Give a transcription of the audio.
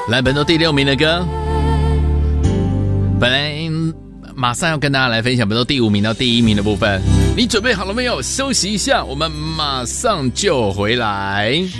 来，本周第6名的歌，本来马上要跟大家来分享本周第5名到第1名的部分，你准备好了没有？休息一下，我们马上就回来。